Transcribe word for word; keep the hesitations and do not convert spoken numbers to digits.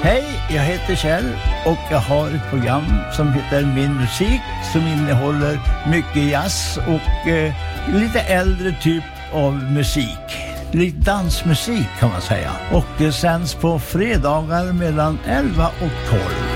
Hej, jag heter Kjell och jag har ett program som heter Min musik som innehåller mycket jazz och eh, lite äldre typ av musik. Lite dansmusik kan man säga. Och det sänds på fredagar mellan elva och tolv.